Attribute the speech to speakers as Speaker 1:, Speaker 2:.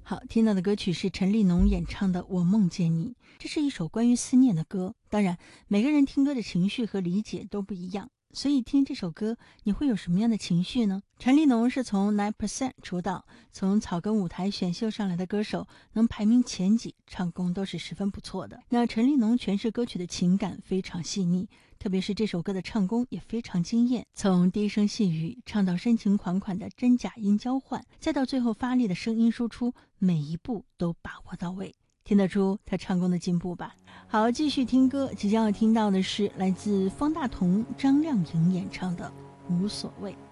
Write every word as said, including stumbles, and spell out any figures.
Speaker 1: 好，听到的歌曲是陈立农演唱的《我梦见你》，这是一首关于思念的歌。当然，每个人听歌的情绪和理解都不一样，所以听这首歌你会有什么样的情绪呢？陈立农是从 nine percent 出道，从草根舞台选秀上来的歌手，能排名前几，唱功都是十分不错的。那陈立农诠释歌曲的情感非常细腻，特别是这首歌的唱功也非常惊艳，从低声细语唱到深情款款的真假音交换，再到最后发力的声音输出，每一步都把握到位，听得出他唱功的进步吧。好，继续听歌，即将要听到的是来自方大同、张靓颖演唱的《无所谓》。